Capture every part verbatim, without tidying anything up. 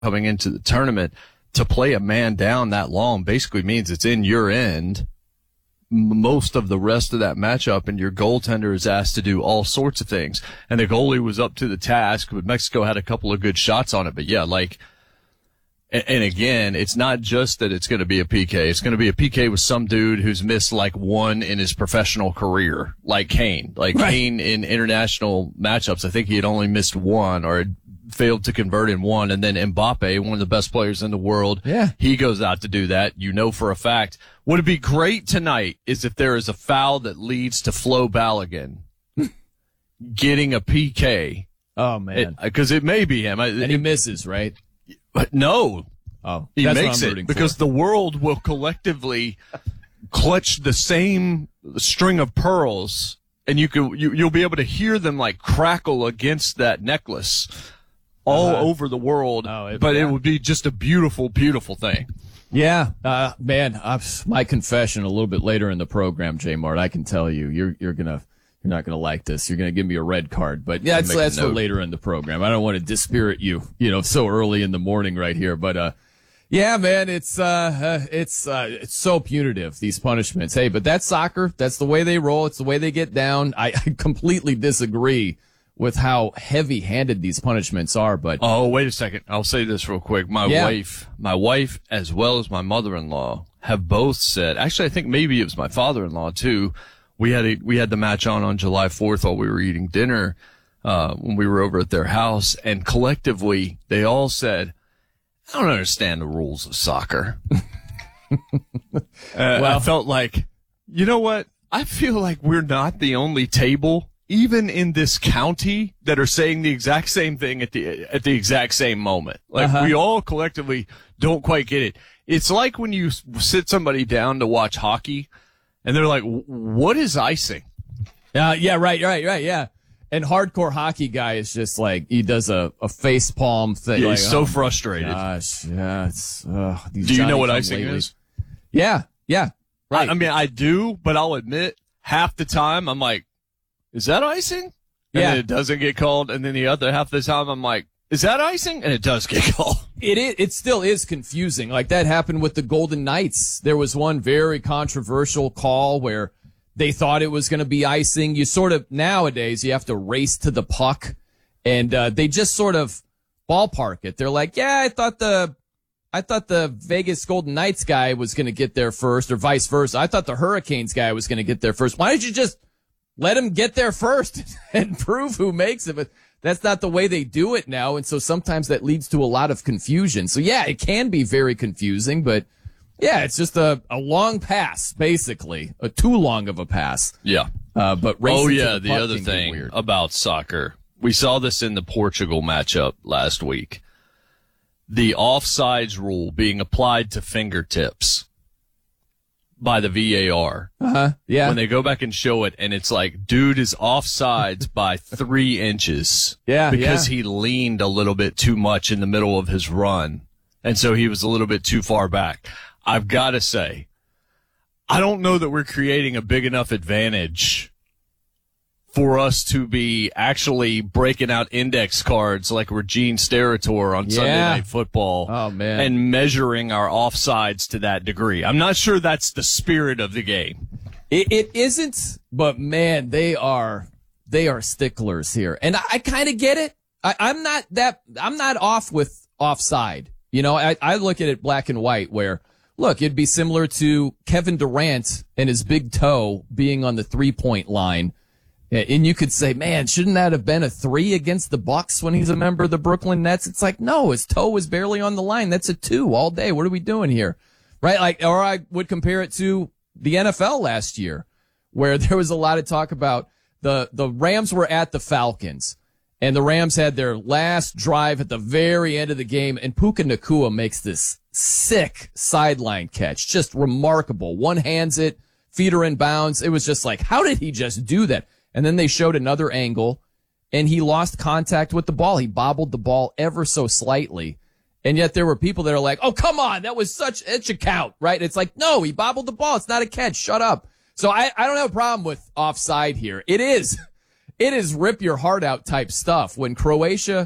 coming into the tournament, to play a man down that long basically means it's in your end most of the rest of that matchup, and your goaltender is asked to do all sorts of things. And the goalie was up to the task, but Mexico had a couple of good shots on it. But yeah, like, and, and again, it's not just that it's going to be a P K. It's going to be a P K with some dude who's missed like one in his professional career, like Kane. Like right. Kane in international matchups, I think he had only missed one or had failed to convert in one. And then Mbappe, one of the best players in the world, yeah, he goes out to do that. You know for a fact. Would be great tonight is if there is a foul that leads to Flo Balogun getting a P K. Oh, man. Because it, it may be him. And it, he misses, right? But no. Oh, he that's makes what I'm it rooting because for. the world will collectively clutch the same string of pearls, and you can you, you'll be able to hear them like crackle against that necklace all uh-huh. over the world. Oh, it, but yeah. it would be just a beautiful, beautiful thing. Yeah, uh, man, uh, my confession a little bit later in the program, J Mart, I can tell you, you're, you're gonna, you're not gonna like this. You're gonna give me a red card, but yeah, that's, that's for later in the program. I don't want to dispirit you, you know, so early in the morning right here, but, uh, yeah, man, it's, uh, uh it's, uh, it's so punitive, these punishments. Hey, but that's soccer. That's the way they roll. It's the way they get down. I, I completely disagree with how heavy-handed these punishments are, but oh, wait a second. I'll say this real quick. My yeah. wife, my wife, as well as my mother-in-law, have both said. Actually, I think maybe it was my father-in-law too. We had a, we had the match on on July fourth while we were eating dinner uh when we were over at their house, and collectively they all said, "I don't understand the rules of soccer." uh, well, I felt like, you know what? I feel like we're not the only table, even in this county, that are saying the exact same thing at the at the exact same moment. Like, uh-huh. we all collectively don't quite get it. It's like when you sit somebody down to watch hockey, and they're like, "What is icing?" Uh, yeah, right, right, right, yeah. And hardcore hockey guy is just like, he does a, a face palm thing. Yeah, like, he's so oh frustrated. Gosh, yeah, it's. Uh, these do you Johnny know what come icing lately. is? Yeah, yeah, right. I, I mean, I do, but I'll admit, half the time I'm like, "Is that icing?" And yeah. then it doesn't get called. And then the other half of the time I'm like, "Is that icing?" And it does get called. It is, it still is confusing. Like that happened with the Golden Knights. There was one very controversial call where they thought it was going to be icing. You sort of, nowadays, you have to race to the puck, and uh, they just sort of ballpark it. They're like, yeah, I thought the, I thought the Vegas Golden Knights guy was going to get there first, or vice versa. I thought the Hurricanes guy was going to get there first. Why don't you just let him get there first and prove who makes it? But that's not the way they do it now, and so sometimes that leads to a lot of confusion. So yeah, it can be very confusing, but yeah, it's just a, a long pass, basically. A too long of a pass. Yeah. Uh, but racing oh, yeah, to the, the other thing weird. about soccer. We saw this in the Portugal matchup last week. The offsides rule being applied to fingertips by the V A R. Uh-huh, yeah. When they go back and show it, and it's like, dude is offsides by three inches. Yeah, Because yeah. he leaned a little bit too much in the middle of his run. And so he was a little bit too far back. I've got to say, I don't know that we're creating a big enough advantage for us to be actually breaking out index cards like we're Gene Steratore on yeah. Sunday Night Football. Oh, man. And measuring our offsides to that degree. I'm not sure that's the spirit of the game. It, it isn't, but man, they are, they are sticklers here. And I, I kind of get it. I, I'm not that, I'm not off with offside. You know, I, I look at it black and white where, look, it'd be similar to Kevin Durant and his big toe being on the three-point line. And you could say, man, shouldn't that have been a three against the Bucks when he's a member of the Brooklyn Nets? It's like, no, his toe was barely on the line. That's a two all day. What are we doing here? Right? Like, or I would compare it to the N F L last year, where there was a lot of talk about the, the Rams were at the Falcons, and the Rams had their last drive at the very end of the game, and Puka Nacua makes this sick sideline catch. Just remarkable. One hands it, feet are in bounds. It was just like, how did he just do that? And then they showed another angle, and he lost contact with the ball. He bobbled the ball ever so slightly. And yet there were people that are like, oh, come on, that was such, it should count, right? It's like, no, he bobbled the ball. It's not a catch. Shut up. So I, I don't have a problem with offside here. It is, it is rip your heart out type stuff. When Croatia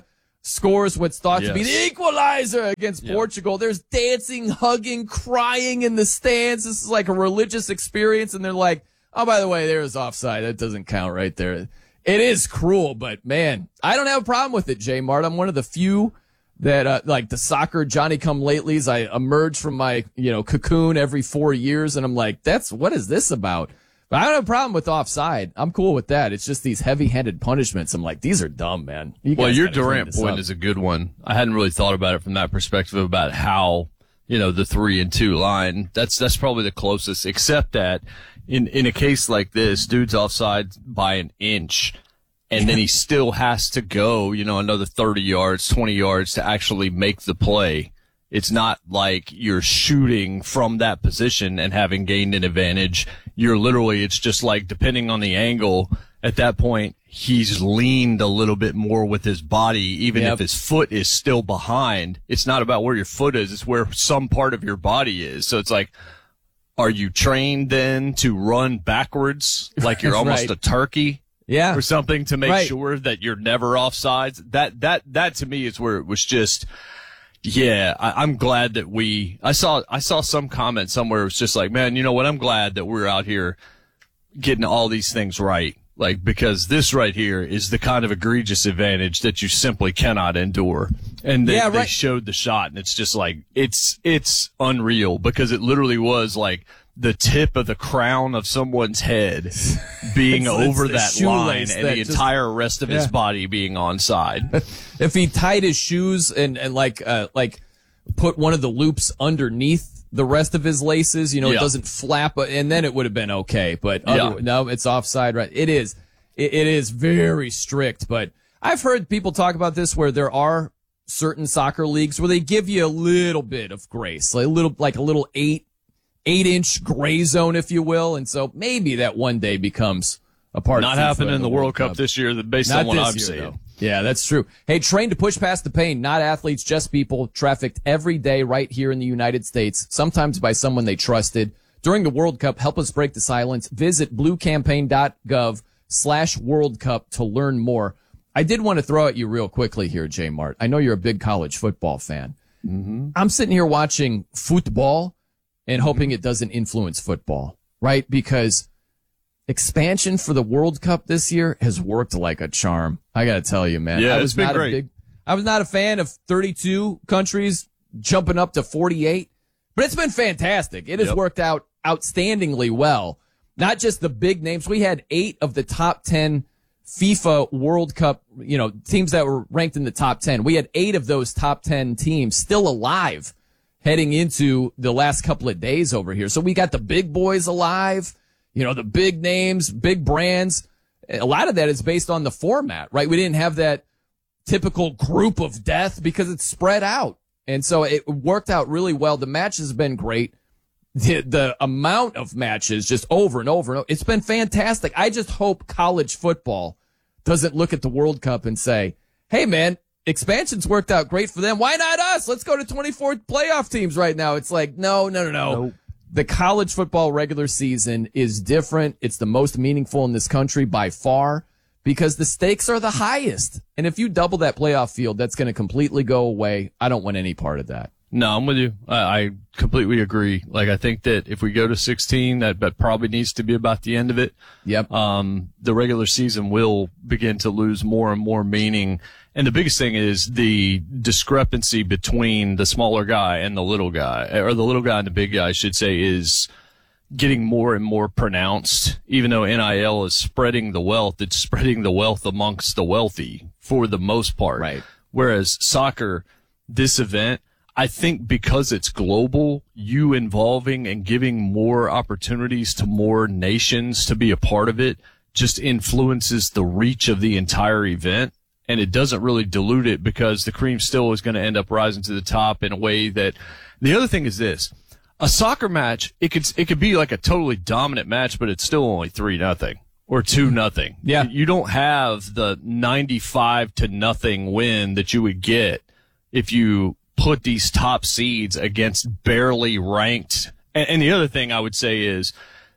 scores what's thought yes. to be the equalizer against yep. Portugal. There's dancing, hugging, crying in the stands. This is like a religious experience, and they're like, oh, by the way, there's offside. That doesn't count right there. It is cruel, but man, I don't have a problem with it, J Mart. I'm one of the few that, uh, like the soccer Johnny-come-latelys. I emerge from my, you know, cocoon every four years, and I'm like, that's, what is this about? But I don't have a problem with offside. I'm cool with that. It's just these heavy-handed punishments. I'm like, these are dumb, man. You well, guys your gotta clean Durant this point up. is a good one. I hadn't really thought about it from that perspective about how, you know, the three and two line, that's, that's probably the closest, except that in, in a case like this, dude's offside by an inch. And then he still has to go, you know, another thirty yards, twenty yards to actually make the play. It's not like you're shooting from that position and having gained an advantage. You're literally, it's just like, depending on the angle, at that point, he's leaned a little bit more with his body, even yep. if his foot is still behind. It's not about where your foot is, it's where some part of your body is. So it's like, are you trained then to run backwards like you're almost right. a turkey? Yeah. Or something to make right. sure that you're never offsides. That, that, that to me is where it was just, yeah, I, I'm glad that we, I saw, I saw some comment somewhere. It was just like, man, you know what? I'm glad that we're out here getting all these things right. Like, because this right here is the kind of egregious advantage that you simply cannot endure. And they, yeah, right. they showed the shot, and it's just like, it's, it's unreal, because it literally was like the tip of the crown of someone's head being it's, over it's that line, and the just, entire rest of yeah. his body being onside. If he tied his shoes and, and like, uh, like put one of the loops underneath the rest of his laces, you know, yeah. it doesn't flap, and then it would have been okay. But yeah. other, no, it's offside, right? It is, it, it is very strict, but I've heard people talk about this where there are certain soccer leagues where they give you a little bit of grace, like a little, like a little eight, eight inch gray zone, if you will. And so maybe that one day becomes a part Not of FIFA happening in the World Cup, Cup this year, based Not on what this I'm year, seeing. Though. Yeah, that's true. Hey, train to push past the pain, not athletes, just people, trafficked every day right here in the United States, sometimes by someone they trusted. During the World Cup, help us break the silence. Visit bluecampaign.gov slash World Cup to learn more. I did want to throw at you real quickly here, J Mart. I know you're a big college football fan. Mm-hmm. I'm sitting here watching football and hoping it doesn't influence football, right? Because expansion for the World Cup this year has worked like a charm. I got to tell you, man. Yeah, I was it's been not great. A big, I was not a fan of thirty-two countries jumping up to forty-eight, but it's been fantastic. It has Yep. worked out outstandingly well. Not just the big names. We had eight of the top ten FIFA World Cup, you know, teams that were ranked in the top ten. We had eight of those top ten teams still alive heading into the last couple of days over here. So we got the big boys alive, you know, the big names, big brands. A lot of that is based on the format, right? We didn't have that typical group of death because it's spread out. And so it worked out really well. The match has been great. The, the amount of matches just over and over and over. It's been fantastic. I just hope college football doesn't look at the World Cup and say, hey, man, expansion's worked out great for them. Why not us? Let's go to twenty-four playoff teams right now. It's like, no, no, no, no. Nope. The college football regular season is different. It's the most meaningful in this country by far because the stakes are the highest. And if you double that playoff field, that's going to completely go away. I don't want any part of that. No, I'm with you. I, I completely agree. Like, I think that if we go to sixteen, that, that probably needs to be about the end of it. Yep. Um, the regular season will begin to lose more and more meaning. And the biggest thing is the discrepancy between the smaller guy and the little guy, or the little guy and the big guy, I should say, is getting more and more pronounced. Even though N I L is spreading the wealth, it's spreading the wealth amongst the wealthy for the most part. Right. Whereas soccer, this event, I think because it's global, you involving and giving more opportunities to more nations to be a part of it just influences the reach of the entire event. And it doesn't really dilute it because the cream still is going to end up rising to the top in a way that the other thing is this. A soccer match, it could, it could be like a totally dominant match, but it's still only three nothing or two nothing. Yeah. You don't have the ninety-five to nothing win that you would get if you put these top seeds against barely ranked. And, and the other thing I would say is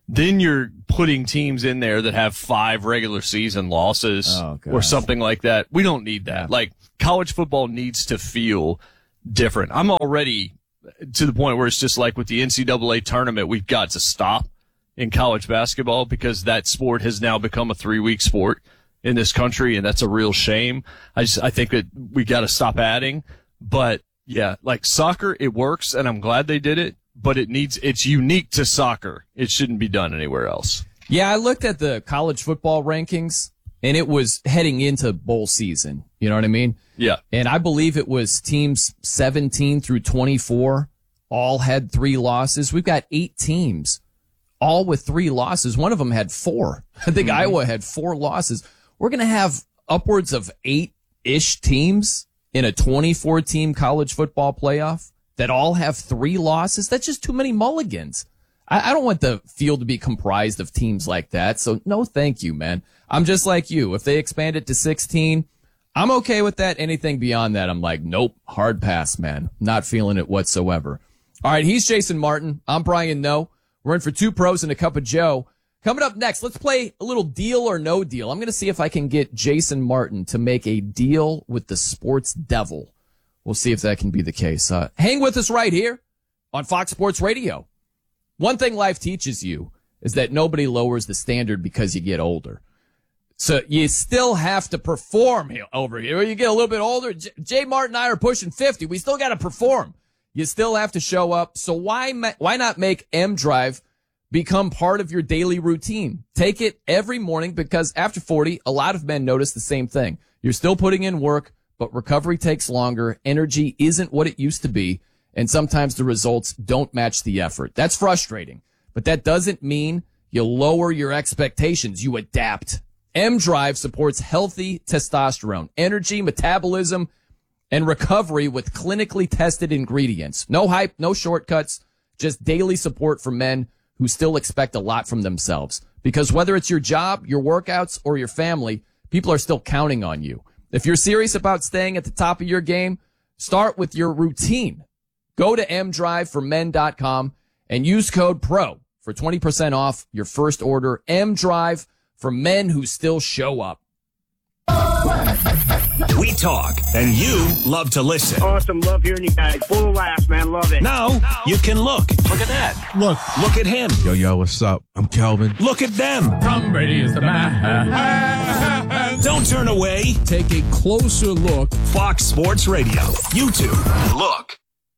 then you're putting teams in there that have five regular season losses oh, or something like that. We don't need that. Yeah. Like, college football needs to feel different. I'm already to the point where it's just like with the N C double A tournament, we've got to stop in college basketball because that sport has now become a three-week sport in this country, and that's a real shame. I just I think that we got to stop adding. But, yeah, like soccer, it works, and I'm glad they did it. But it needs, it's unique to soccer. It shouldn't be done anywhere else. Yeah, I looked at the college football rankings, and it was heading into bowl season. You know what I mean? Yeah. And I believe it was teams seventeen through twenty-four all had three losses. We've got eight teams, all with three losses. One of them had four. I think mm-hmm. Iowa had four losses. We're going to have upwards of eight-ish teams in a twenty-four team college football playoff that all have three losses. That's just too many mulligans. I, I don't want the field to be comprised of teams like that. So no, thank you, man. I'm just like you. If they expand it to sixteen, I'm okay with that. Anything beyond that, I'm like, nope, hard pass, man. Not feeling it whatsoever. All right, he's Jason Martin. I'm Brian Noe. We're in for two pros and a cup of Joe. Coming up next, let's play a little deal or no deal. I'm going to see if I can get Jason Martin to make a deal with the sports devil. We'll see if that can be the case. Uh, hang with us right here on Fox Sports Radio. One thing life teaches you is that nobody lowers the standard because you get older. So you still have to perform here, over here. You get a little bit older. J- Jay Martin and I are pushing fifty. We still got to perform. You still have to show up. So why ma- why not make M Drive become part of your daily routine? Take it every morning because after forty, a lot of men notice the same thing. You're still putting in work, but recovery takes longer. Energy isn't what it used to be, and sometimes the results don't match the effort. That's frustrating, but that doesn't mean you lower your expectations. You adapt. M Drive supports healthy testosterone, energy, metabolism, and recovery with clinically tested ingredients. No hype, no shortcuts, just daily support for men who still expect a lot from themselves. Because whether it's your job, your workouts, or your family, people are still counting on you. If you're serious about staying at the top of your game, start with your routine. Go to m drive for men dot com and use code PRO for twenty percent off your first order. M-Drive for men who still show up. We talk, and you love to listen. Awesome. Love hearing you guys. Full of laughs, man. Love it. Now, now you can look. Look at that. Look. Look at him. Yo, yo, what's up? I'm Kelvin. Look at them. Tom Brady is the man. Don't turn away. Take a closer look. Fox Sports Radio. YouTube. Look.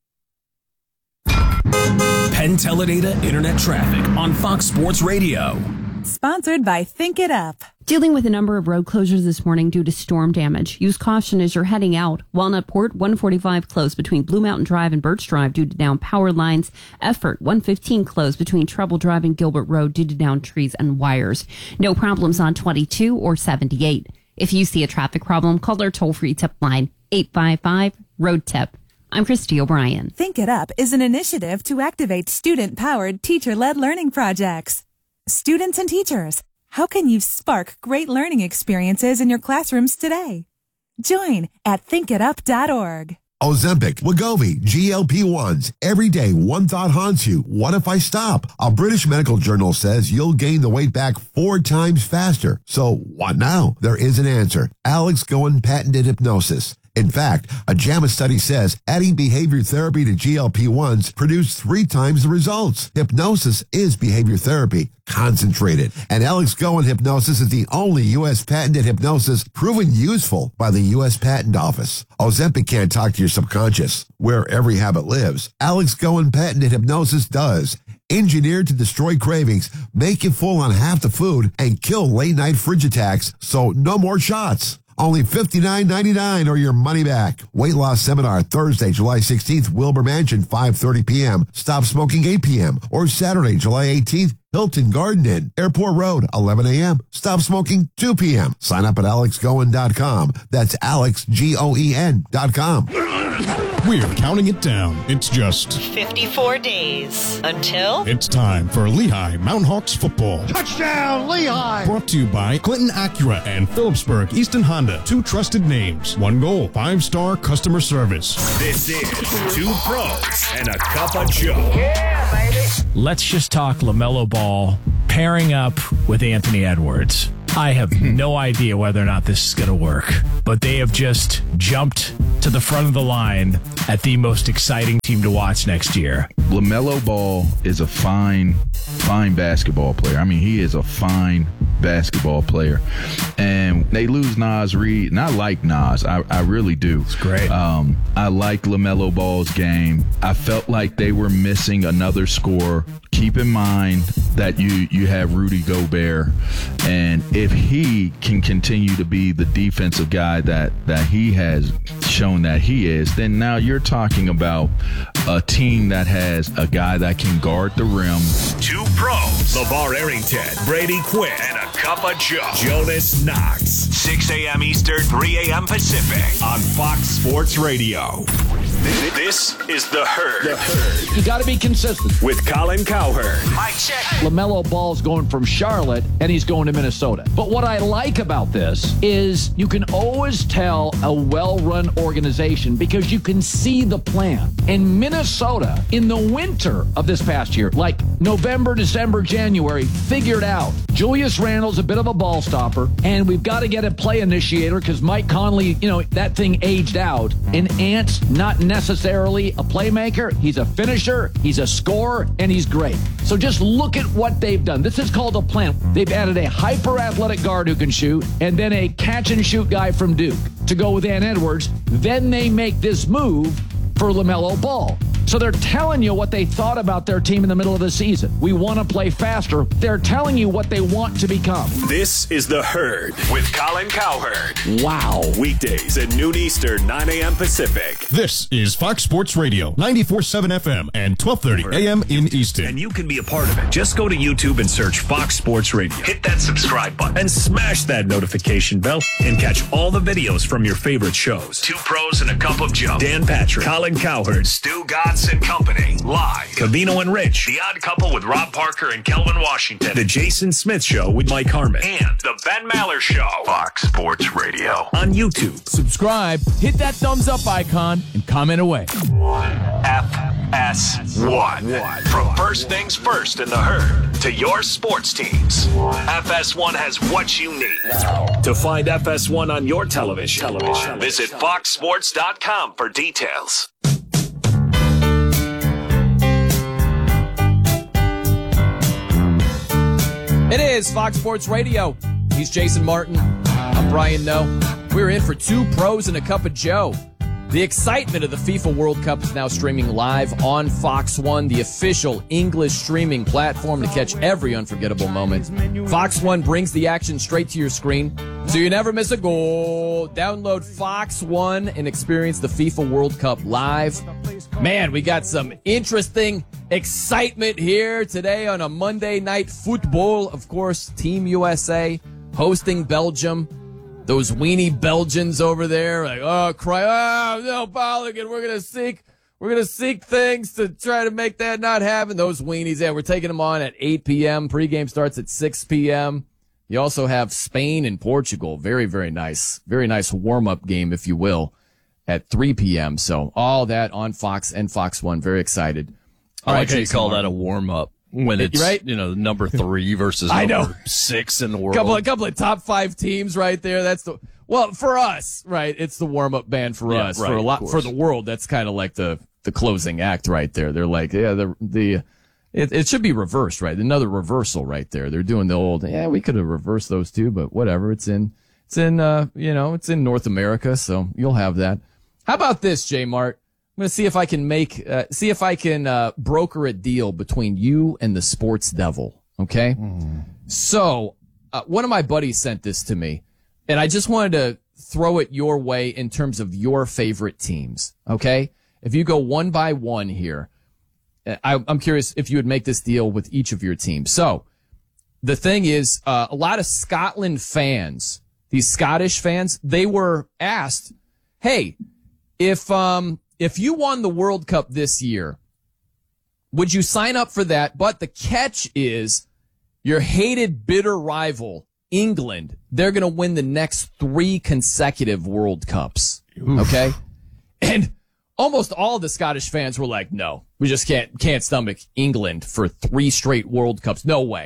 Penn Teledata Internet Traffic on Fox Sports Radio. Sponsored by Think It Up. Dealing with a number of road closures this morning due to storm damage. Use caution as you're heading out. Walnut Port, one forty-five closed between Blue Mountain Drive and Birch Drive due to down power lines. Effort, one fifteen closed between Treble Drive and Gilbert Road due to down trees and wires. No problems on twenty-two or seventy-eight. If you see a traffic problem, call our toll-free tip line, eight five five, road tip. I'm Christy O'Brien. Think It Up is an initiative to activate student-powered, teacher-led learning projects. Students and teachers, how can you spark great learning experiences in your classrooms today? Join at think it up dot org. Ozempic, Wegovy, G L P ones. Every day, one thought haunts you. What if I stop? A British medical journal says you'll gain the weight back four times faster. So what now? There is an answer. Alex Goen patented hypnosis. In fact, a JAMA study says adding behavior therapy to G L P ones produced three times the results. Hypnosis is behavior therapy, concentrated. And Alex Goen hypnosis is the only U S patented hypnosis proven useful by the U S Patent Office. Ozempic can't talk to your subconscious, where every habit lives. Alex Goen patented hypnosis does. Engineered to destroy cravings, make you full on half the food, and kill late-night fridge attacks, so no more shots. Only fifty-nine ninety-nine or your money back. Weight loss seminar Thursday, July sixteenth, Wilbur Mansion, five thirty p.m. Stop smoking, eight p.m. Or Saturday, July eighteenth, Hilton Garden Inn, Airport Road, eleven a.m. Stop smoking, two p.m. Sign up at alex goen dot com. That's Alex, G O E N dot com. We're counting it down. It's just fifty-four days until it's time for Lehigh Mountain Hawks football. Touchdown, Lehigh! Brought to you by Clinton Acura and Phillipsburg Easton Honda. Two trusted names, one goal, five-star customer service. This is Two Pros and a Cup of Joe. Yeah, baby! Let's just talk LaMelo Ball pairing up with Anthony Edwards. I have no idea whether or not this is going to work, but they have just jumped to the front of the line at the most exciting team to watch next year. LaMelo Ball is a fine, fine basketball player. I mean, he is a fine basketball player. And they lose Naz Reid, and I like Naz. I, I really do. It's great. Um, I like LaMelo Ball's game. I felt like they were missing another scorer. Keep in mind that you, you have Rudy Gobert, and if he can continue to be the defensive guy that, that he has shown that he is, then now you're talking about a team that has a guy that can guard the rim. Two pros, LeVar Arrington, Brady Quinn, and a cup of Joe, Jonas Knox. six a.m. Eastern, three a.m. Pacific on Fox Sports Radio. This is The Herd. The Herd. You got to be consistent. With Colin Cowherd. Mike check. LaMelo Ball's going from Charlotte, and he's going to Minnesota. But what I like about this is you can always tell a well-run organization because you can see the plan. In Minnesota, in the winter of this past year, like November, December, January, figured out Julius Randle's a bit of a ball stopper, and we've got to get a play initiator because Mike Conley, you know, that thing aged out. And Ant's not necessarily a playmaker. He's a finisher, he's a scorer, and he's great. So just look at what they've done. This is called a plan. They've added a hyper-athletic guard who can shoot, and then a catch-and-shoot guy from Duke to go with Ant Edwards. Then they make this move for LaMelo Ball. So they're telling you what they thought about their team in the middle of the season. We want to play faster. They're telling you what they want to become. This is The Herd with Colin Cowherd. Wow. Weekdays at noon Eastern, nine a.m. Pacific. This is Fox Sports Radio, ninety-four point seven F M and twelve thirty A M in Easton. And you can be a part of it. Just go to YouTube and search Fox Sports Radio. Hit that subscribe button and smash that notification bell and catch all the videos from your favorite shows. Two Pros and a Cup of Joe. Dan Patrick, Colin Cowherd, Stu Godson Company, live. Cavino and Rich, The Odd Couple with Rob Parker and Kelvin Washington. The Jason Smith Show with Mike Harmon. And The Ben Maller Show. Fox Sports Radio on YouTube. Subscribe, hit that thumbs up icon, and comment away. F S one. From first things first in The Herd to your sports teams, F S one has what you need. To find F S one on your television, television. visit fox sports dot com for details. It is Fox Sports Radio. He's Jason Martin. I'm Brian Noe. We're in for Two Pros and a Cup of Joe. The excitement of the FIFA World Cup is now streaming live on Fox One, the official English streaming platform to catch every unforgettable moment. Fox One brings the action straight to your screen, so you never miss a goal. Download Fox One and experience the FIFA World Cup live. Man, we got some interesting excitement here today on a Monday Night Football. Of course, Team U S A hosting Belgium. Those weenie Belgians over there, like, oh, cry, oh, no, Balogun, we're going to seek, we're going to seek things to try to make that not happen. Those weenies, yeah, we're taking them on at eight p.m. Pregame starts at six p.m. You also have Spain and Portugal. Very, very nice. Very nice warm-up game, if you will, at three p.m. So all that on Fox and Fox One. Very excited. I like how you call that a warm-up when it's, right? you know, number three versus I number know. six in the world. Couple of, couple of top five teams right there. That's the, well, for us, right? It's the warm-up band for Yeah, us. right, for a of lot, course. for the world, that's kind of like the, the closing act right there. They're like, yeah, the, the, it, it should be reversed, right? Another reversal right there. They're doing the old, yeah, we could have reversed those two, but whatever. It's in, it's in, uh, you know, it's in North America, so you'll have that. How about this, J Mart? I'm going to see if I can make, uh, see if I can, uh, broker a deal between you and the sports devil. Okay. Mm. So, uh, one of my buddies sent this to me and I just wanted to throw it your way in terms of your favorite teams. Okay. If you go one by one here, I, I'm curious if you would make this deal with each of your teams. So the thing is, uh, a lot of Scotland fans, these Scottish fans, they were asked, hey, if, um, If you won the World Cup this year, would you sign up for that? But the catch is your hated, bitter rival, England, they're going to win the next three consecutive World Cups. Oof. Okay? And almost all the Scottish fans were like, no, we just can't, can't stomach England for three straight World Cups. No way.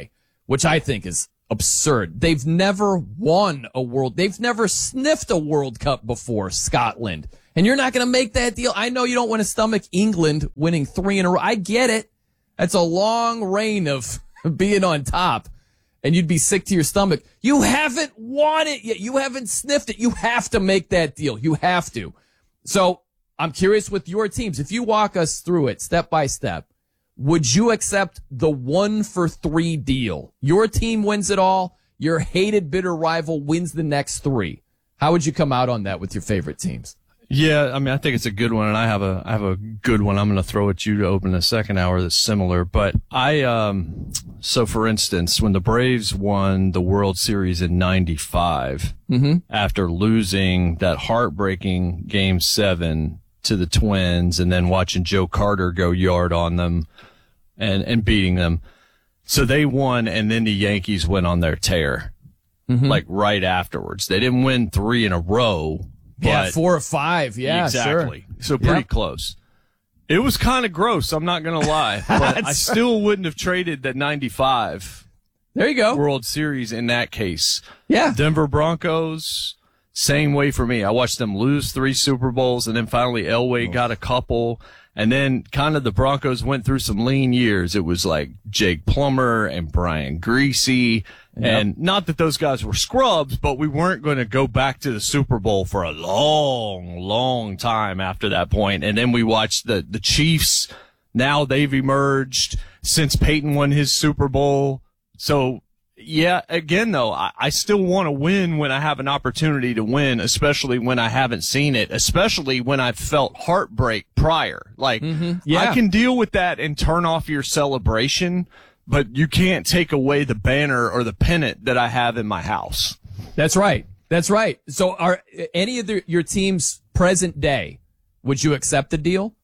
which I think is absurd. They've never won a world. They've never sniffed a World Cup before, Scotland. And you're not going to make that deal. I know you don't want to stomach England winning three in a row. I get it. That's a long reign of being on top. And you'd be sick to your stomach. You haven't won it yet. You haven't sniffed it. You have to make that deal. You have to. So I'm curious with your teams. If you walk us through it step by step, would you accept the one for three deal? Your team wins it all. Your hated, bitter rival wins the next three. How would you come out on that with your favorite teams? Yeah, I mean, I think it's a good one, and I have a I have a good one I'm going to throw at you to open the second hour that's similar. But I, um, so for instance, when the Braves won the World Series in ninety-five, mm-hmm. after losing that heartbreaking Game Seven to the Twins, and then watching Joe Carter go yard on them and and beating them, so they won, and then the Yankees went on their tear, mm-hmm. like right afterwards. They didn't win three in a row. Yeah, But four or five. Yeah, exactly. Sure. So pretty Yep. close. It was kind of gross. I'm not going to lie, but I still wouldn't have traded that ninety-five There you go. World Series in that case. Yeah. Denver Broncos, same way for me. I watched them lose three Super Bowls, and then finally Elway got a couple. And then kind of the Broncos went through some lean years. It was like Jake Plummer and Brian Greasy. Yep. And not that those guys were scrubs, but we weren't going to go back to the Super Bowl for a long, long time after that point. And then we watched the, the Chiefs. Now they've emerged since Peyton won his Super Bowl. So, yeah, again, though, I, I still want to win when I have an opportunity to win, especially when I haven't seen it, especially when I've felt heartbreak prior. Like, Mm-hmm. Yeah. I can deal with that and turn off your celebration, but you can't take away the banner or the pennant that I have in my house. That's right. That's right. So are any of the, your teams present day, would you accept the deal?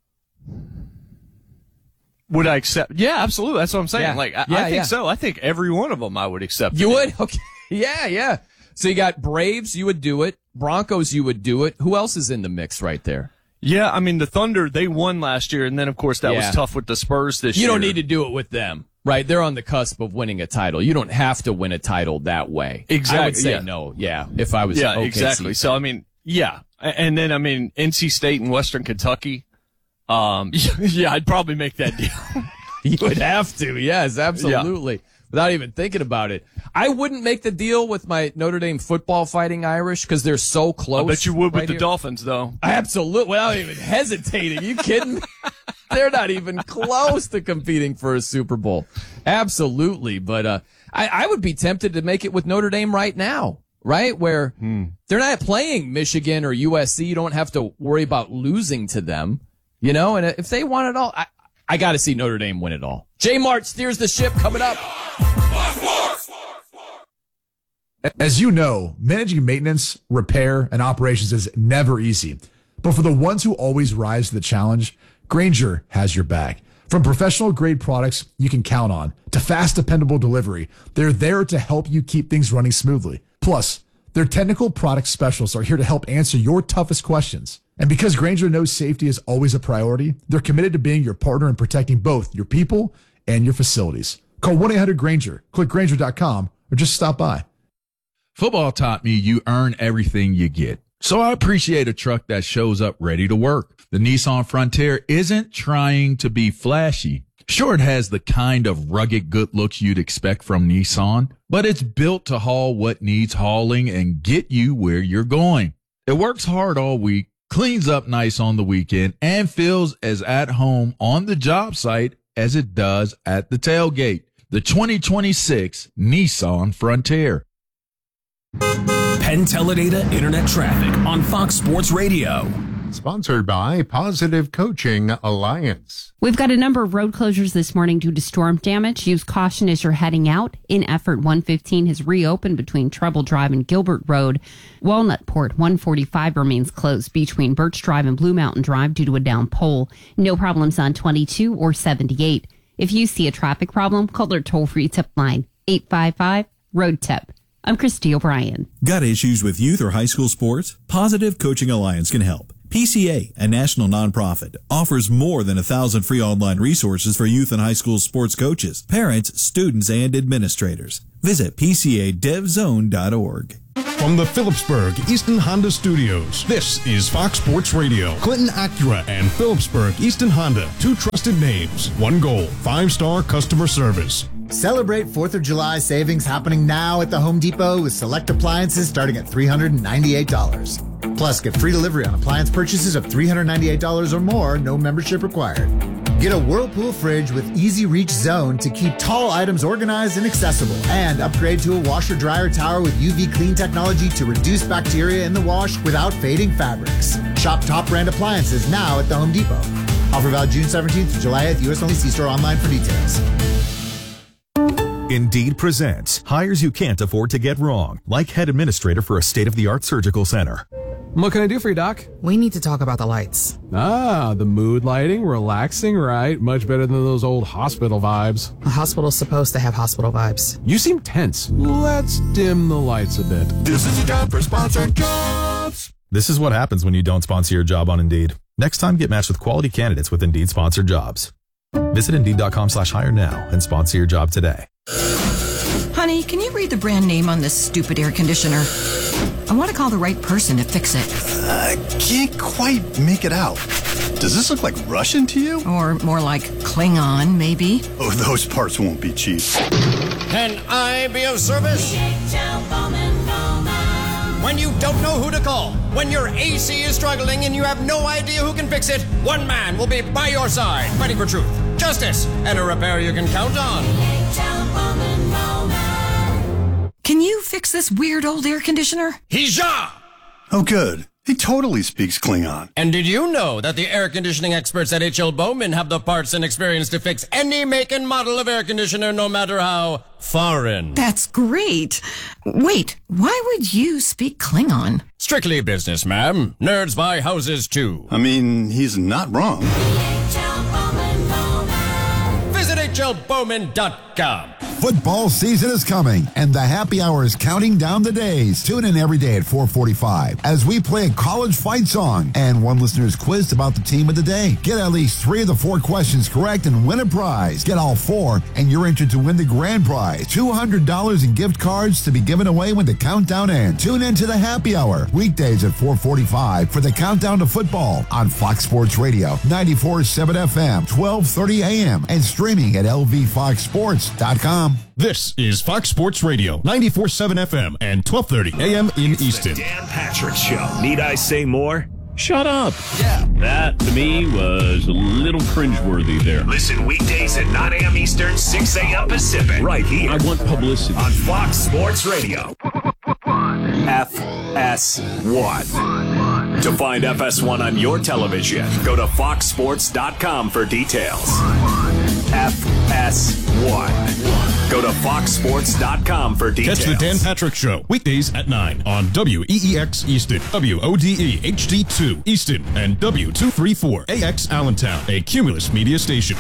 Would I accept? Yeah, absolutely. That's what I'm saying. Yeah. Like, I, Yeah, I think yeah. so. I think every one of them I would accept. You it. would? Okay. Yeah, yeah. So you got Braves, you would do it. Broncos, you would do it. Who else is in the mix right there? Yeah, I mean, the Thunder, they won last year, and then, of course, that Yeah. was tough with the Spurs this You year. don't need to do it with them, right? They're on the cusp of winning a title. You don't have to win a title that way. Exactly. I would say yeah. no, yeah, if I was Yeah, O K C. exactly. So, I mean, yeah. And then, I mean, N C State and Western Kentucky. Um, yeah, I'd probably make that deal. You would have to, yes, absolutely. Yeah. Without even thinking about it. I wouldn't make the deal with my Notre Dame football Fighting Irish because they're so close. I bet you would right with the here. Dolphins, though. Absolutely. Without even hesitating. You kidding me? They're not even close to competing for a Super Bowl. Absolutely. But uh, I, I would be tempted to make it with Notre Dame right now, right? Where hmm. they're not playing Michigan or U S C. You don't have to worry about losing to them, you know? And if they want it all, I, I got to see Notre Dame win it all. J Mart steers the ship coming up. As you know, managing maintenance, repair, and operations is never easy. But for the ones who always rise to the challenge, Grainger has your back. From professional grade products you can count on to fast, dependable delivery, they're there to help you keep things running smoothly. Plus, their technical product specialists are here to help answer your toughest questions. And because Grainger knows safety is always a priority, they're committed to being your partner in protecting both your people and your facilities. Call one eight hundred Grainger, click Grainger dot com, or just stop by. Football taught me you earn everything you get. So I appreciate a truck that shows up ready to work. The Nissan Frontier isn't trying to be flashy. Sure, it has the kind of rugged good looks you'd expect from Nissan, but it's built to haul what needs hauling and get you where you're going. It works hard all week, cleans up nice on the weekend, and feels as at home on the job site as it does at the tailgate. The twenty twenty-six Nissan Frontier. Penn Teledata Internet Traffic on Fox Sports Radio. Sponsored by Positive Coaching Alliance. We've got a number of road closures this morning due to storm damage. Use caution as you're heading out. In Effort, one fifteen has reopened between Treble Drive and Gilbert Road. Walnutport, one forty-five remains closed between Birch Drive and Blue Mountain Drive due to a down pole. No problems on twenty-two or seventy-eight. If you see a traffic problem, call their toll-free tip line, eight five five, road tip. I'm Christy O'Brien. Got issues with youth or high school sports? Positive Coaching Alliance can help. P C A, a national nonprofit, offers more than a thousand free online resources for youth and high school sports coaches, parents, students, and administrators. Visit P C A dev zone dot org. From the Phillipsburg Easton Honda Studios, this is Fox Sports Radio. Clinton Acura and Phillipsburg Easton Honda, two trusted names, one goal, five-star customer service. Celebrate fourth of July savings happening now at the Home Depot with select appliances starting at three hundred ninety-eight dollars. Plus, get free delivery on appliance purchases of three hundred ninety-eight dollars or more, no membership required. Get a Whirlpool fridge with Easy Reach Zone to keep tall items organized and accessible. And upgrade to a washer-dryer tower with U V clean technology to reduce bacteria in the wash without fading fabrics. Shop top brand appliances now at the Home Depot. Offer valid June seventeenth to July eighth. U S only. See store online for details. Indeed presents hires you can't afford to get wrong, like head administrator for a state-of-the-art surgical center. What can I do for you, Doc? We need to talk about the lights. Ah, the mood lighting, relaxing, right? Much better than those old hospital vibes. A hospital's supposed to have hospital vibes. You seem tense. Let's dim the lights a bit. This is your time for sponsored jobs. This is what happens when you don't sponsor your job on Indeed. Next time, get matched with quality candidates with Indeed sponsored jobs. Visit Indeed.com slash hire now and sponsor your job today. Honey, can you read the brand name on this stupid air conditioner? I want to call the right person to fix it. I can't quite make it out. Does this look like Russian to you? Or more like Klingon, maybe? Oh, those parts won't be cheap. Can I be of service? When you don't know who to call, when your A C is struggling and you have no idea who can fix it, one man will be by your side, fighting for truth, justice, and a repair you can count on. Can you fix this weird old air conditioner? Hija! Oh, good. He totally speaks Klingon. And did you know that the air conditioning experts at H L Bowman have the parts and experience to fix any make and model of air conditioner, no matter how foreign? That's great. Wait, why would you speak Klingon? Strictly business, ma'am. Nerds buy houses, too. I mean, he's not wrong. Visit H L Bowman dot com. Football season is coming, and the happy hour is counting down the days. Tune in every day at four forty-five as we play a college fight song, and one listener is quizzed about the team of the day. Get at least three of the four questions correct and win a prize. Get all four, and you're entered to win the grand prize, two hundred dollars in gift cards to be given away when the countdown ends. Tune in to the happy hour, weekdays at four forty-five for the countdown to football on Fox Sports Radio, ninety-four point seven F M, twelve thirty A M, and streaming at L V fox sports dot com. This is Fox Sports Radio, ninety-four point seven F M and twelve thirty A M in It's Easton. The Dan Patrick Show. Need I say more? Shut up. Yeah. That, to me, was a little cringeworthy there. Listen weekdays at nine A M Eastern, six A M Pacific. Right here. I want publicity. On Fox Sports Radio. F S one. To find F S one on your television, go to fox sports dot com for details. F S one. Go to fox sports dot com for details. Catch the Dan Patrick Show, weekdays at nine on W E E X Easton, W O D E H D two Easton, and W two thirty-four A X Allentown, a Cumulus media station.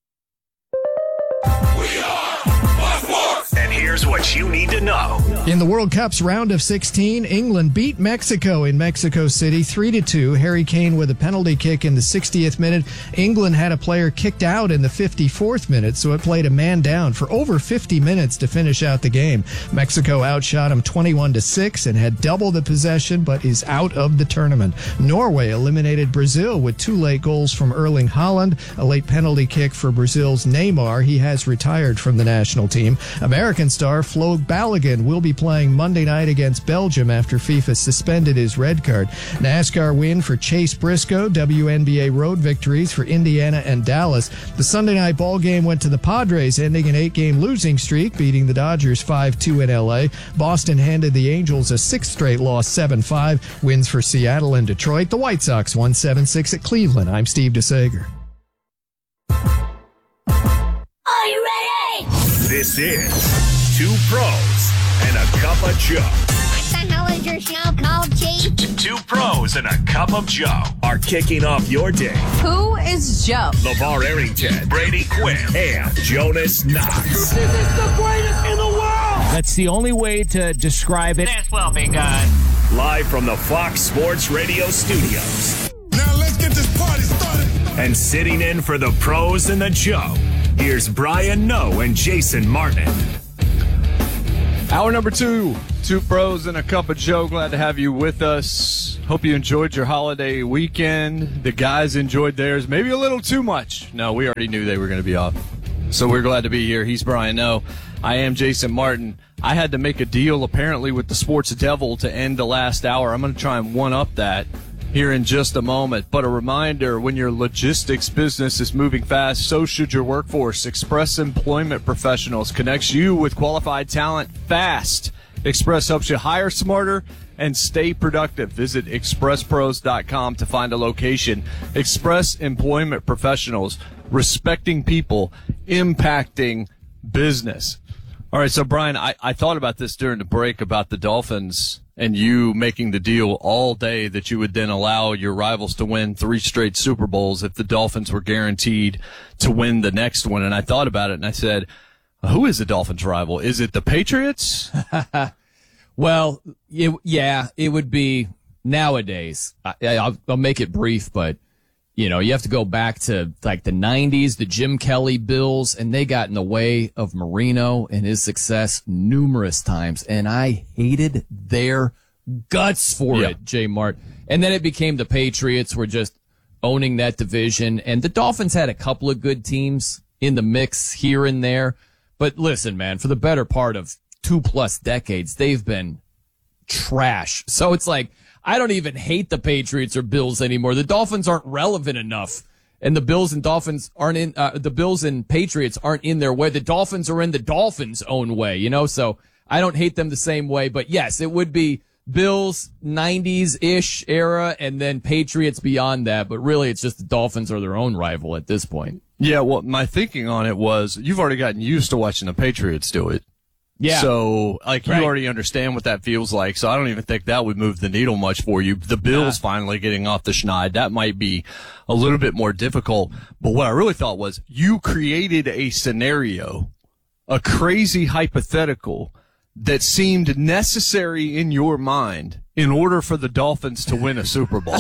And here's what you need to know. In the World Cup's round of sixteen, England beat Mexico in Mexico City three to two. Harry Kane with a penalty kick in the sixtieth minute. England had a player kicked out in the fifty-fourth minute, so it played a man down for over fifty minutes to finish out the game. Mexico outshot them twenty-one to six and had double the possession, but is out of the tournament. Norway eliminated Brazil with two late goals from Erling Haaland, a late penalty kick for Brazil's Neymar. He has retired from the national team. American star Flo Balogun will be playing Monday night against Belgium after FIFA suspended his red card. NASCAR win for Chase Briscoe, W N B A road victories for Indiana and Dallas. The Sunday night ball game went to the Padres, ending an eight-game losing streak, beating the Dodgers five two in L A. Boston handed the Angels a sixth straight loss, seven five. Wins for Seattle and Detroit. The White Sox won seven six at Cleveland. I'm Steve DeSager. Are you ready? This is Two Pros and a Cup of Joe. What the hell is your show called, Chief? Two Pros and a Cup of Joe are kicking off your day. Who is Joe? LeVar Arrington, Brady Quinn, and Jonas Knox. This is the greatest in the world! That's the only way to describe it. This will be good. Live from the Fox Sports Radio studios. And sitting in for the pros and the Joe, here's Brian Noe and Jason Martin. Hour number two, two pros and a cup of Joe. Glad to have you with us. Hope you enjoyed your holiday weekend. The guys enjoyed theirs, maybe a little too much. No, we already knew they were going to be off. So we're glad to be here. He's Brian Noe. I am Jason Martin. I had to make a deal apparently with the Sports Devil to end the last hour. I'm going to try and one-up that here in just a moment. But a reminder, when your logistics business is moving fast, so should your workforce. Express Employment Professionals connects you with qualified talent fast. Express helps you hire smarter and stay productive. Visit express pros dot com to find a location. Express Employment Professionals, respecting people, impacting business. All right, so Brian, I, I thought about this during the break about the Dolphins and you making the deal all day that you would then allow your rivals to win three straight Super Bowls if the Dolphins were guaranteed to win the next one. And I thought about it and I said, who is the Dolphins' rival? Is it the Patriots? Well, it, yeah, it would be nowadays. I, I'll, I'll make it brief, but you know, you have to go back to like the nineties, the Jim Kelly Bills, and they got in the way of Marino and his success numerous times. And I hated their guts for yeah. it, Jay Mart. And then it became the Patriots were just owning that division. And the Dolphins had a couple of good teams in the mix here and there. But listen, man, for the better part of two plus decades, they've been trash. So it's like, I don't even hate the Patriots or Bills anymore. The Dolphins aren't relevant enough, and the Bills and Dolphins aren't in. Uh, the Bills and Patriots aren't in their way. The Dolphins are in the Dolphins' own way, you know. So I don't hate them the same way. But yes, it would be Bills nineties ish era, and then Patriots beyond that. But really, it's just the Dolphins are their own rival at this point. Yeah. Well, my thinking on it was you've already gotten used to watching the Patriots do it. Yeah. So, like, you right. already understand what that feels like. So I don't even think that would move the needle much for you. The Bills yeah. finally getting off the schneid, that might be a little bit more difficult. But what I really thought was you created a scenario, a crazy hypothetical that seemed necessary in your mind in order for the Dolphins to win a Super Bowl.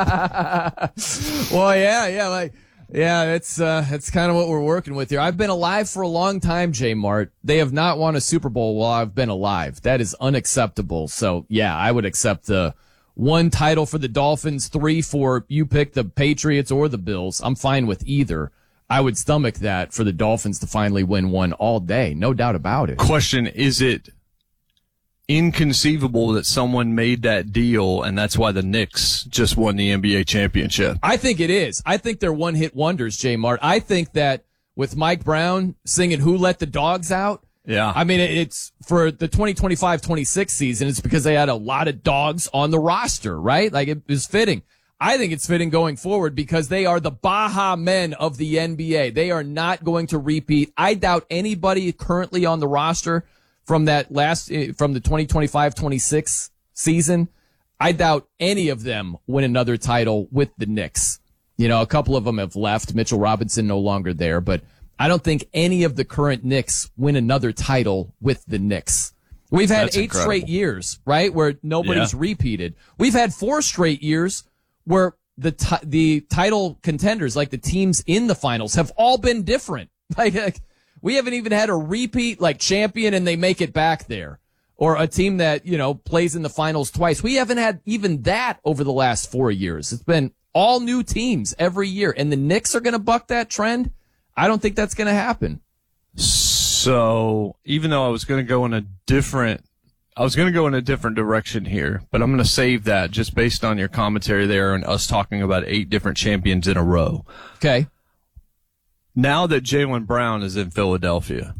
Well, yeah, yeah, like, Yeah, it's uh, it's kind of what we're working with here. I've been alive for a long time, J Mart. They have not won a Super Bowl while I've been alive. That is unacceptable. So, yeah, I would accept the one title for the Dolphins, three for you pick the Patriots or the Bills. I'm fine with either. I would stomach that for the Dolphins to finally win one all day. No doubt about it. Question, is it inconceivable that someone made that deal and that's why the Knicks just won the N B A championship? I think it is. I think they're one-hit wonders, J Mart. I think that with Mike Brown singing Who Let the Dogs Out, yeah. I mean, it's for the twenty twenty-five twenty-six season, it's because they had a lot of dogs on the roster, right? Like, it was fitting. I think it's fitting going forward because they are the Baja men of the N B A. They are not going to repeat. I doubt anybody currently on the roster from that last, from the twenty twenty-five twenty-six season, I doubt any of them win another title with the Knicks. You know, a couple of them have left. Mitchell Robinson no longer there, but I don't think any of the current Knicks win another title with the Knicks. We've had That's eight incredible. straight years, right, where nobody's Yeah. repeated. We've had four straight years where the t- the title contenders, like the teams in the finals, have all been different. Like, like we haven't even had a repeat, like, champion and they make it back there. Or a team that, you know, plays in the finals twice. We haven't had even that over the last four years. It's been all new teams every year. And the Knicks are going to buck that trend? I don't think that's going to happen. So, even though I was going to go in a different, I was going to go in a different direction here, but I'm going to save that just based on your commentary there and us talking about eight different champions in a row. Okay. Now that Jaylen Brown is in Philadelphia,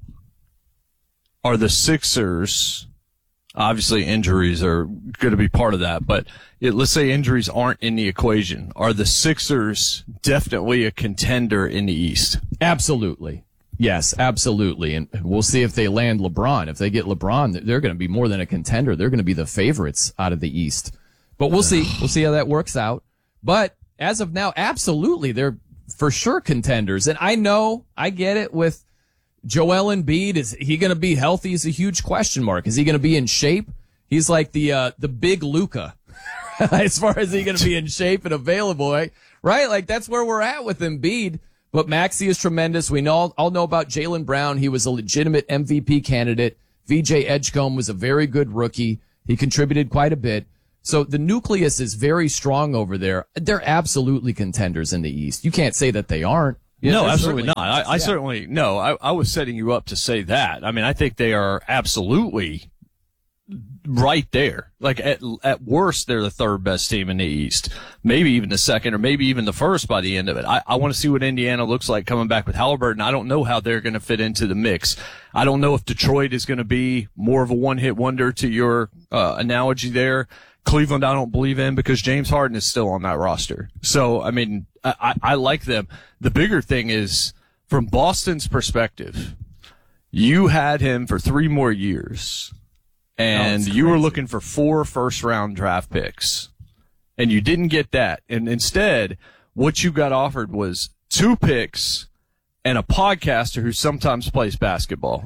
are the Sixers, obviously injuries are going to be part of that, but it, let's say injuries aren't in the equation. Are the Sixers definitely a contender in the East? Absolutely. Yes, absolutely. And we'll see if they land LeBron. If they get LeBron, they're going to be more than a contender. They're going to be the favorites out of the East. But we'll see. We'll see how that works out. But as of now, absolutely, they're for sure contenders. And I know, I get it with Joel Embiid. Is he going to be healthy is a huge question mark. Is he going to be in shape? He's like the uh, the big Luka as far as he going to be in shape and available. Right? right? Like, that's where we're at with Embiid. But Maxey is tremendous. We know, all know about Jaylen Brown. He was a legitimate M V P candidate. V J Edgecombe was a very good rookie. He contributed quite a bit. So the nucleus is very strong over there. They're absolutely contenders in the East. You can't say that they aren't. Yeah, no, they're absolutely not. certainly- I, I yeah. certainly, no, I, I was setting you up to say that. I mean, I think they are absolutely right there. Like, at, at worst, they're the third best team in the East. Maybe even the second, or maybe even the first by the end of it. I, I want to see what Indiana looks like coming back with Halliburton. I don't know how they're going to fit into the mix. I don't know if Detroit is going to be more of a one-hit wonder, to your uh, analogy there. Cleveland, I don't believe in, because James Harden is still on that roster. So, I mean, I, I, I like them. The bigger thing is, from Boston's perspective, you had him for three more years, and you were looking for four first-round draft picks, and you didn't get that. And instead, what you got offered was two picks and a podcaster who sometimes plays basketball.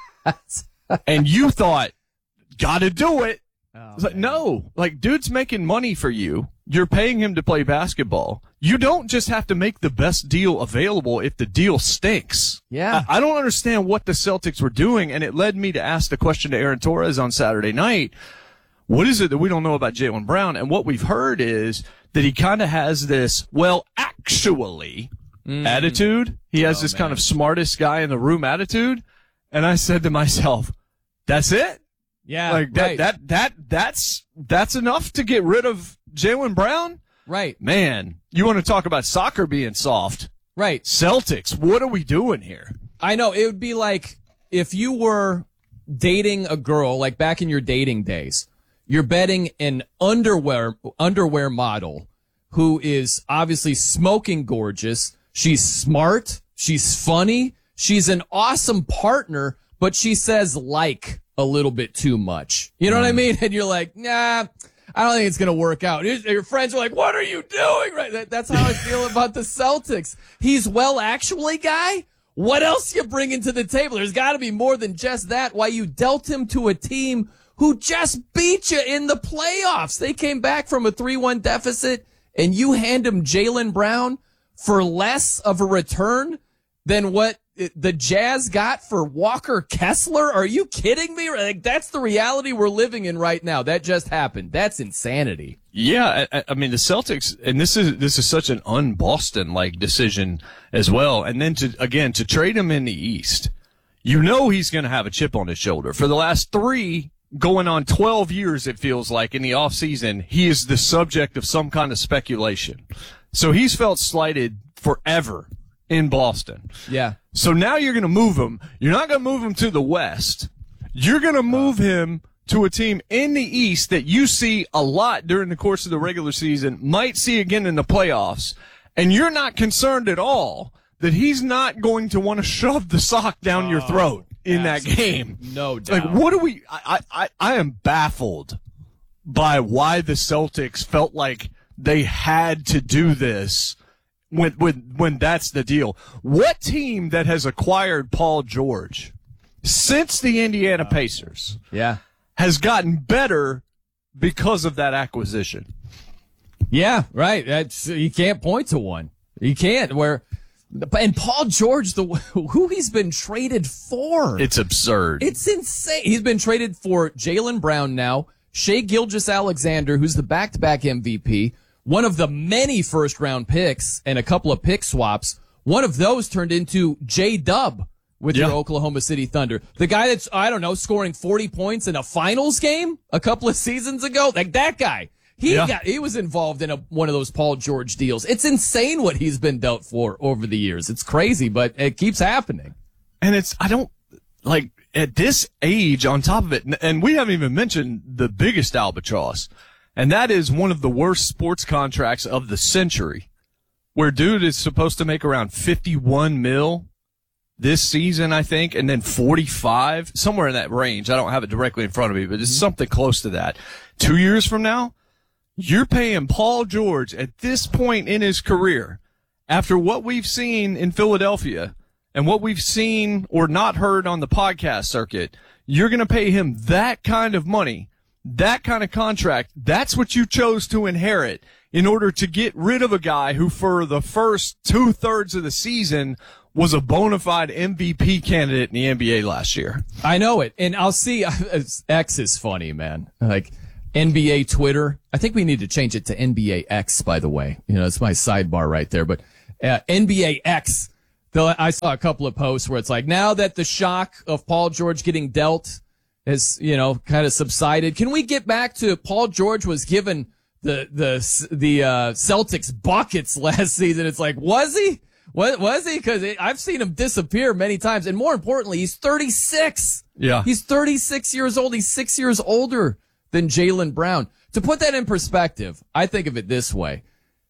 And you thought, gotta do it. Oh, It's like, no, like, dude's making money for you. You're paying him to play basketball. You don't just have to make the best deal available if the deal stinks. Yeah. I, I don't understand what the Celtics were doing, and it led me to ask the question to Aaron Torres on Saturday night. What is it that we don't know about Jaylen Brown? And what we've heard is that he kind of has this, well, actually Mm. attitude. He has Oh, this man. kind of smartest guy in the room attitude. And I said to myself, that's it? Yeah, Like that, right. that, that, that's, that's enough to get rid of Jaylen Brown? Right. Man, you want to talk about soccer being soft? Right. Celtics, what are we doing here? I know. It would be like if you were dating a girl, like back in your dating days, you're betting an underwear, underwear model who is obviously smoking gorgeous. She's smart. She's funny. She's an awesome partner, but she says like a little bit too much. You know what I mean? And you're like, nah, I don't think it's going to work out. Your- Your friends are like, what are you doing? Right? That- That's how I feel about the Celtics. He's well, actually, guy. What else you bringing to the table? There's got to be more than just that. Why you dealt him to a team who just beat you in the playoffs. They came back from a three one deficit, and you hand him Jaylen Brown for less of a return than what the Jazz got for Walker Kessler? Are you kidding me? Like, that's the reality we're living in right now. That just happened. That's insanity. Yeah, I, I mean the Celtics, and this is this is such an un-Boston like decision as well. And then to again to trade him in the East, you know he's going to have a chip on his shoulder. For the last three, going on twelve years, it feels like in the off season, he is the subject of some kind of speculation. So he's felt slighted forever in Boston. Yeah. So now you're going to move him. You're not going to move him to the West. You're going to move him to a team in the East that you see a lot during the course of the regular season, might see again in the playoffs, and you're not concerned at all that he's not going to want to shove the sock down your throat in that game. No doubt. Like, what do we, I, I, I am baffled by why the Celtics felt like they had to do this when, when, when that's the deal. What team that has acquired Paul George since the Indiana Pacers Yeah. has gotten better because of that acquisition? Yeah, right. That's, you can't point to one. You can't. Where, and Paul George, the who he's been traded for. It's absurd. It's insane. He's been traded for Jaylen Brown now, Shai Gilgeous-Alexander, who's the back-to-back M V P, one of the many first-round picks and a couple of pick swaps. One of those turned into J-Dub with Yeah. your Oklahoma City Thunder. The guy that's, I don't know, scoring forty points in a finals game a couple of seasons ago. Like that guy. He Yeah. got, he was involved in a, one of those Paul George deals. It's insane what he's been dealt for over the years. It's crazy, but it keeps happening. And it's, I don't, like, at this age on top of it, and we haven't even mentioned the biggest albatross, and that is one of the worst sports contracts of the century, where dude is supposed to make around fifty-one mil this season, I think, and then forty-five, somewhere in that range. I don't have it directly in front of me, but it's something close to that. Two years from now, you're paying Paul George at this point in his career, after what we've seen in Philadelphia and what we've seen or not heard on the podcast circuit, you're going to pay him that kind of money. that kind of contract, that's what you chose to inherit in order to get rid of a guy who for the first two thirds of the season was a bona fide M V P candidate in the N B A last year. I know it. And I'll see, X is funny, man. Like N B A Twitter. I think we need to change it to N B A X, by the way. You know, it's my sidebar right there. But uh, N B A X, though, I saw a couple of posts where it's like, now that the shock of Paul George getting dealt has, you know, kind of subsided, can we get back to Paul George was given the the the uh, Celtics buckets last season? It's like, was he? What was he? Because I've seen him disappear many times, and more importantly, he's thirty-six. Yeah, he's thirty-six years old. He's six years older than Jaylen Brown. To put that in perspective, I think of it this way: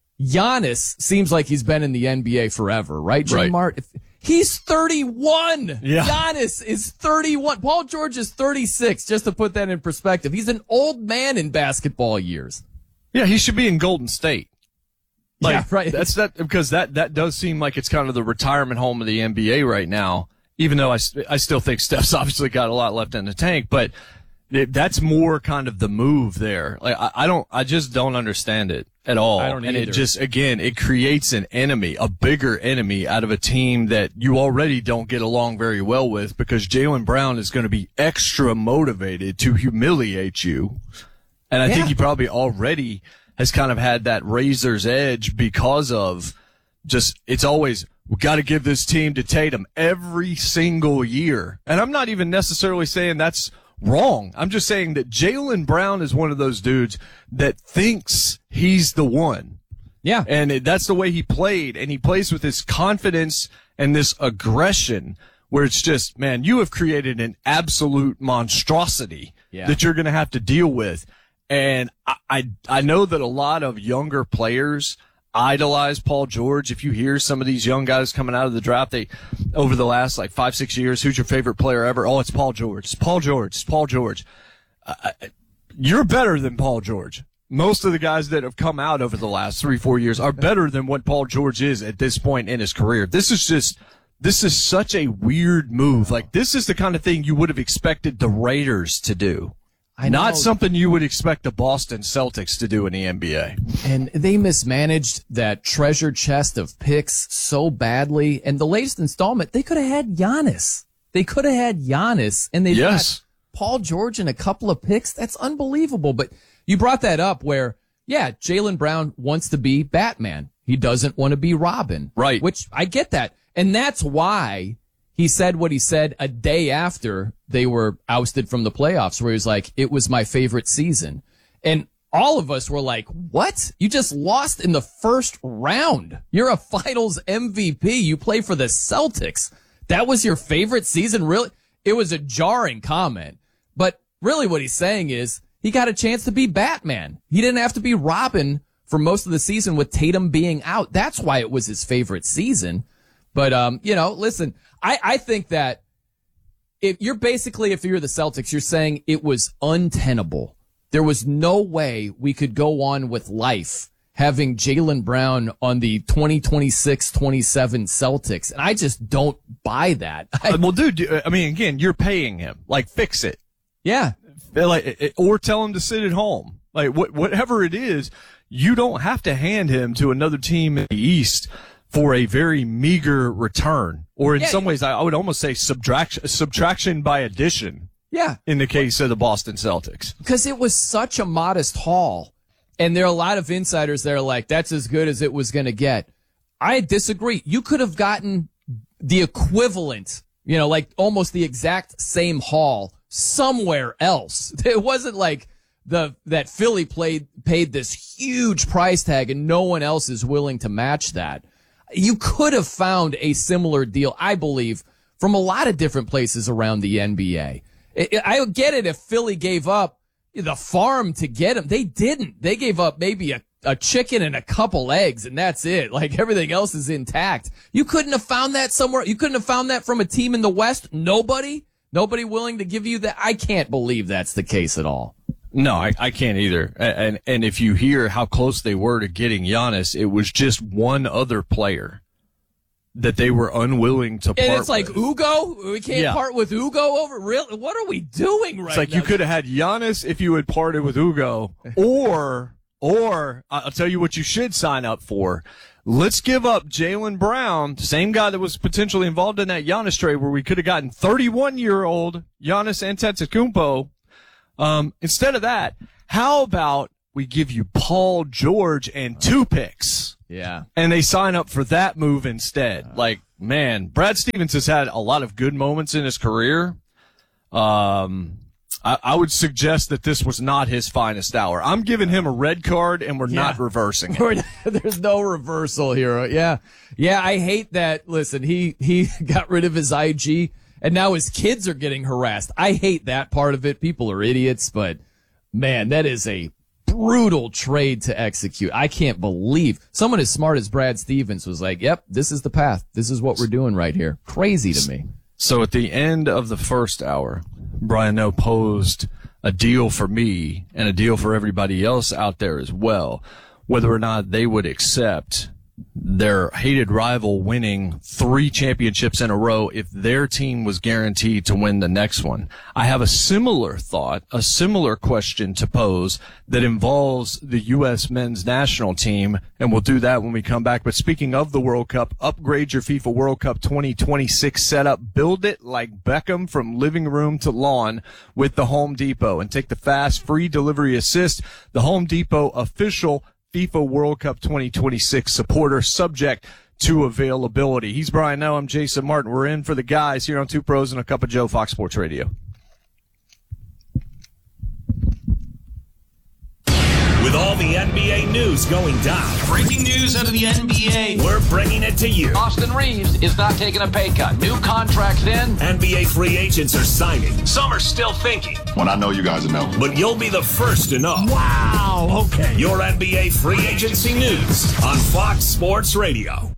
Giannis seems like he's been in the N B A forever, right, Jim Right. Mart? If, he's thirty-one. Yeah. Giannis is thirty-one. Paul George is thirty-six. Just to put that in perspective, he's an old man in basketball years. Yeah, he should be in Golden State. Like, yeah, right. That's that because that that does seem like it's kind of the retirement home of the N B A right now. Even though I, I still think Steph's obviously got a lot left in the tank, but it, that's more kind of the move there. Like I, I don't, I just don't understand it at all. I don't and either. it just again, it creates an enemy, a bigger enemy out of a team that you already don't get along very well with because Jaylen Brown is going to be extra motivated to humiliate you, and I Yeah. think he probably already has kind of had that razor's edge because of just, it's always, we got to give this team to Tatum every single year. And I'm not even necessarily saying that's wrong. I'm just saying that Jaylen Brown is one of those dudes that thinks he's the one. Yeah. And it, that's the way he played. And he plays with this confidence and this aggression where it's just, man, you have created an absolute monstrosity Yeah. that you're going to have to deal with. And I, I, I know that a lot of younger players idolize Paul George. If you hear some of these young guys coming out of the draft, they, over the last like five, six years, who's your favorite player ever? Oh, it's Paul George. It's Paul George. It's Paul George. Uh, you're better than Paul George. Most of the guys that have come out over the last three, four years are better than what Paul George is at this point in his career. This is just, this is such a weird move. Like, this is the kind of thing you would have expected the Raiders to do. I know. Not something you would expect the Boston Celtics to do in the N B A. And they mismanaged that treasure chest of picks so badly. And the latest installment, they could have had Giannis. They could have had Giannis, and they Yes. got Paul George and a couple of picks. That's unbelievable. But you brought that up where, yeah, Jaylen Brown wants to be Batman. He doesn't want to be Robin. Right. Which I get that. And that's why he said what he said a day after they were ousted from the playoffs, where he was like, it was my favorite season. And all of us were like, what? You just lost in the first round. You're a finals M V P. You play for the Celtics. That was your favorite season? Really? It was a jarring comment. But really what he's saying is he got a chance to be Batman. He didn't have to be Robin for most of the season with Tatum being out. That's why it was his favorite season. But, um, you know, listen, I, I think that if you're basically, if you're the Celtics, you're saying it was untenable. There was no way we could go on with life having Jaylen Brown on the twenty twenty-six twenty-seven Celtics. And I just don't buy that. I, Uh, well, dude, I mean, again, you're paying him. Like, fix it. yeah. Like, or tell him to sit at home. Like, wh- whatever it is, you don't have to hand him to another team in the East for a very meager return. Or in Yeah. some ways, I, I would almost say subtraction, subtraction by addition. Yeah. In the case of the Boston Celtics. Because it was such a modest haul. And there are a lot of insiders that are like, that's as good as it was going to get. I disagree. You could have gotten the equivalent, you know, like almost the exact same haul somewhere else. It wasn't like the that Philly played paid this huge price tag and no one else is willing to match that. You could have found a similar deal, I believe, from a lot of different places around the N B A. I I get it if Philly gave up the farm to get him. They didn't. They gave up maybe a, a chicken and a couple eggs, and that's it. Like, everything else is intact. You couldn't have found that somewhere. You couldn't have found that from a team in the West. Nobody? Nobody willing to give you that? I can't believe that's the case at all. No, I, I can't either. And and if you hear how close they were to getting Giannis, it was just one other player. that they were unwilling to part And it's like with. Ugo? We can't Yeah. part with Ugo over? Real? What are we doing right now? It's like you could have had Giannis if you had parted with Ugo, or or I'll tell you what you should sign up for. Let's give up Jaylen Brown, same guy that was potentially involved in that Giannis trade, where we could have gotten thirty-one-year-old Giannis Antetokounmpo. Um, instead of that, how about we give you Paul George and two picks? Yeah. And they sign up for that move instead. Like, man, Brad Stevens has had a lot of good moments in his career. Um, I, I would suggest that this was not his finest hour. I'm giving him a red card, and we're Yeah. not reversing it. There's no reversal here. Yeah. Yeah, I hate that. Listen, he, he got rid of his I G, and now his kids are getting harassed. I hate that part of it. People are idiots, but, man, that is a brutal trade to execute. I can't believe someone as smart as Brad Stevens was like, yep, this is the path. This is what we're doing right here. Crazy to me. So at the end of the first hour, Brian Noe posed a deal for me and a deal for everybody else out there as well, whether or not they would accept their hated rival winning three championships in a row if their team was guaranteed to win the next one. I have a similar thought, a similar question to pose that involves the U S men's national team, and we'll do that when we come back. But speaking of the World Cup, upgrade your FIFA World Cup twenty twenty-six setup. Build it like Beckham from living room to lawn with the Home Depot, and take the fast, free delivery assist. The Home Depot official FIFA World Cup twenty twenty-six supporter, subject to availability. He's Brian Noe. I'm Jason Martin. We're in for the guys here on Two Pros and a Cup of Joe, Fox Sports Radio. With all the N B A news going down. Breaking news out of the N B A. We're bringing it to you. Austin Reeves is not taking a pay cut. New contracts in. N B A free agents are signing. Some are still thinking. When I know, you guys will know. But you'll be the first to know. Wow, okay. Your N B A free agency news on Fox Sports Radio.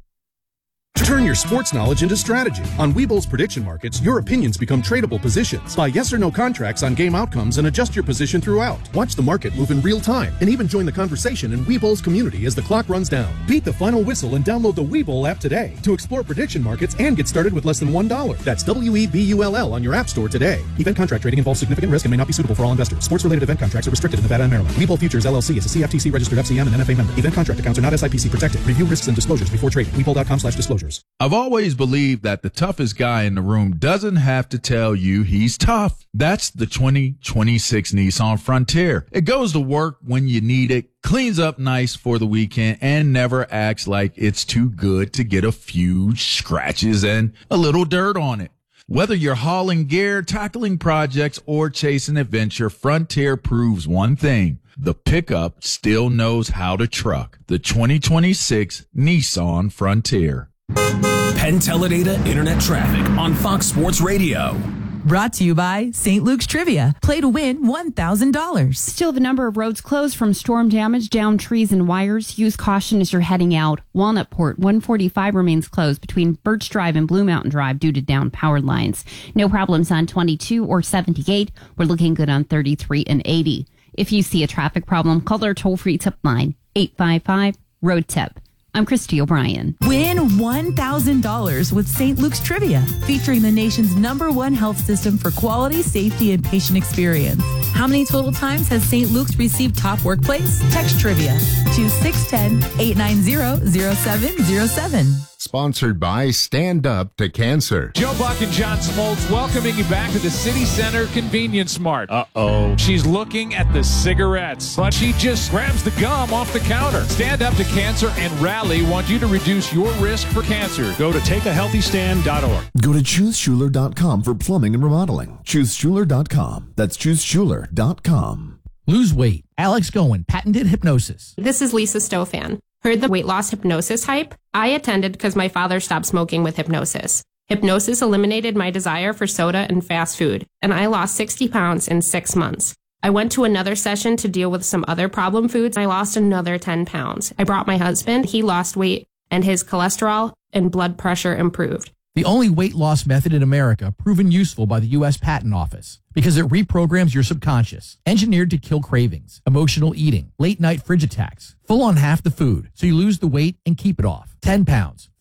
Turn your sports knowledge into strategy. On Webull's prediction markets, your opinions become tradable positions. Buy yes or no contracts on game outcomes and adjust your position throughout. Watch the market move in real time and even join the conversation in Webull's community as the clock runs down. Beat the final whistle and download the Webull app today to explore prediction markets and get started with less than one dollar. That's W E B U L L on your app store today. Event contract trading involves significant risk and may not be suitable for all investors. Sports-related event contracts are restricted in Nevada and Maryland. Webull Futures L L C is a C F T C registered F C M and N F A member. Event contract accounts are not S I P C protected. Review risks and disclosures before trading. Webull.com slash disclosures. I've always believed that the toughest guy in the room doesn't have to tell you he's tough. That's the twenty twenty-six Nissan Frontier. It goes to work when you need it, cleans up nice for the weekend, and never acts like it's too good to get a few scratches and a little dirt on it. Whether you're hauling gear, tackling projects, or chasing adventure, Frontier proves one thing. The pickup still knows how to truck. The twenty twenty-six Nissan Frontier. Penn Teledata Internet Traffic on Fox Sports Radio. Brought to you by Saint Luke's Trivia. Play to win one thousand dollars. Still have a number of roads closed from storm damage, down trees and wires. Use caution as you're heading out. Walnutport, one forty-five remains closed between Birch Drive and Blue Mountain Drive due to down power lines. No problems on twenty-two or seventy-eight. We're looking good on thirty-three and eighty. If you see a traffic problem, call our toll-free tip line, eight five five, road tip. I'm Christy O'Brien. Win one thousand dollars with Saint Luke's Trivia, featuring the nation's number one health system for quality, safety, and patient experience. How many total times has Saint Luke's received top workplace? Text Trivia to six one zero, eight nine zero, zero seven zero seven. Sponsored by Stand Up to Cancer. Joe Buck and John Smoltz welcoming you back to the City Center Convenience Mart. Uh-oh. She's looking at the cigarettes, but she just grabs the gum off the counter. Stand Up to Cancer and Rally want you to reduce your risk for cancer. Go to take a healthy stand dot org. Go to choose schuler dot com for plumbing and remodeling. choose schuler dot com. That's choose schuler dot com. Lose weight. Alex Goen, patented hypnosis. This is Lisa Stofan. Heard the weight loss hypnosis hype? I attended because my father stopped smoking with hypnosis. Hypnosis eliminated my desire for soda and fast food, and I lost sixty pounds in six months. I went to another session to deal with some other problem foods. I lost another ten pounds. I brought my husband. He lost weight, and his cholesterol and blood pressure improved. The only weight loss method in America proven useful by the U S Patent Office because it reprograms your subconscious, engineered to kill cravings, emotional eating, late night fridge attacks, full on half the food, so you lose the weight and keep it off. ten pounds,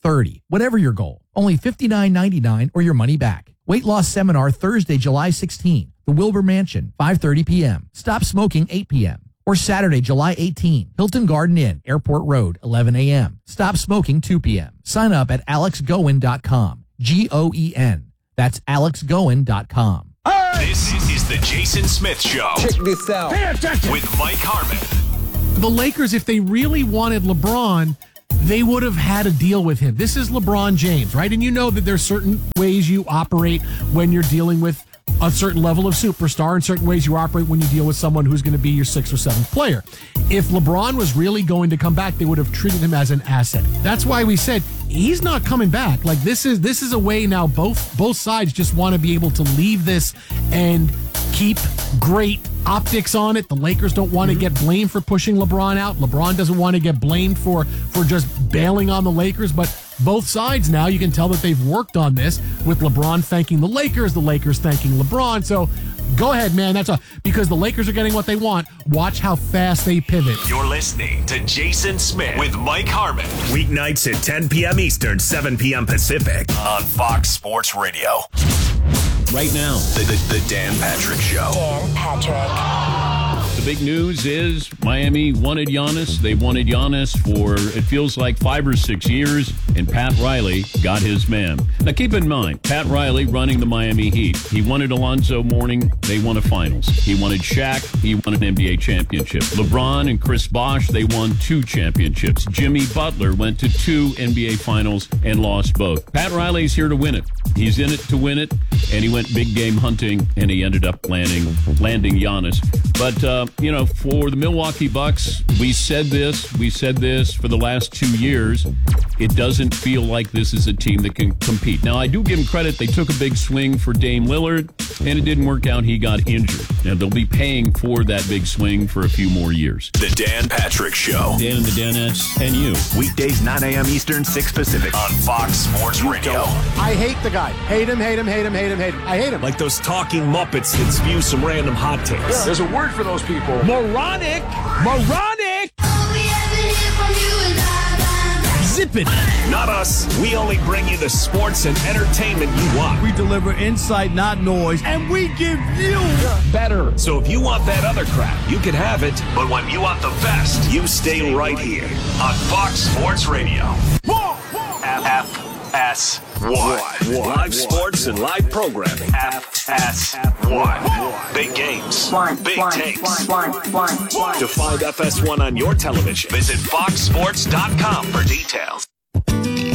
thirty, whatever your goal. Only fifty-nine ninety-nine or your money back. Weight loss seminar Thursday, July sixteenth. The Wilbur Mansion, five thirty p.m. Stop smoking, eight p.m. Or Saturday, July eighteenth. Hilton Garden Inn, Airport Road, eleven a.m. Stop smoking, two p.m. Sign up at alex goen dot com. G O E N. That's alex goen dot com. This is the Jason Smith Show. Check this out. Pay attention. With Mike Harmon. The Lakers, if they really wanted LeBron, they would have had a deal with him. This is LeBron James, right? And you know that there's certain ways you operate when you're dealing with a certain level of superstar and certain ways you operate when you deal with someone who's going to be your sixth or seventh player. If LeBron was really going to come back, they would have treated him as an asset. That's why we said he's not coming back. Like this is this is a way now both both sides just want to be able to leave this and keep great optics on it. The Lakers don't want to get blamed for pushing LeBron out. LeBron doesn't want to get blamed for for just bailing on the Lakers, but both sides now, you can tell that they've worked on this with LeBron thanking the Lakers, the Lakers thanking LeBron. So go ahead, man. That's a, because the Lakers are getting what they want. Watch how fast they pivot. You're listening to Jason Smith with Mike Harmon. Weeknights at ten p.m. Eastern, seven p.m. Pacific on Fox Sports Radio. Right now, the, the, the Dan Patrick Show. Dan Patrick. The big news is Miami wanted Giannis. They wanted Giannis for, it feels like, five or six years, and Pat Riley got his man. Now, keep in mind, Pat Riley running the Miami Heat. He wanted Alonzo Mourning. They won a finals. He wanted Shaq. He won an N B A championship. LeBron and Chris Bosh, they won two championships. Jimmy Butler went to two N B A finals and lost both. Pat Riley's here to win it. He's in it to win it, and he went big game hunting, and he ended up landing landing Giannis. But, uh, you know, for the Milwaukee Bucks, we said this, we said this for the last two years. It doesn't feel like this is a team that can compete. Now, I do give them credit. They took a big swing for Dame Lillard, and it didn't work out. He got injured. Now, they'll be paying for that big swing for a few more years. The Dan Patrick Show. Dan and the Danettes and you. Weekdays, nine a.m. Eastern, six Pacific on Fox Sports Radio. I hate the guy. Hate him, hate him, hate him, hate him, hate him. I hate him. Like those talking Muppets that spew some random hot takes. Yeah. There's a word for those people. Moronic. Moronic. Zip it. Not us. We only bring you the sports and entertainment you want. We deliver insight, not noise, and we give you better. So if you want that other crap, you can have it. But when you want the best, you stay right here on Fox Sports Radio. F S one. Live sports and live programming. F S one. Big games. Big takes. To find F S one on your television, visit fox sports dot com for details.